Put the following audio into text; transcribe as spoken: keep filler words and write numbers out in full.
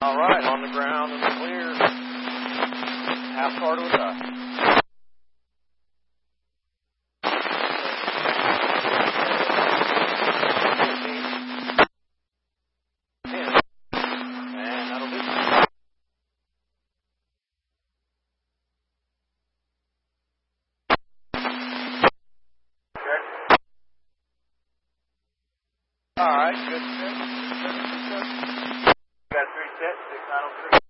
All right, on the ground in the clear. Half car to a tie. And that'll do it. Okay. All right, good set. Good set. Got three sets, six nine oh three.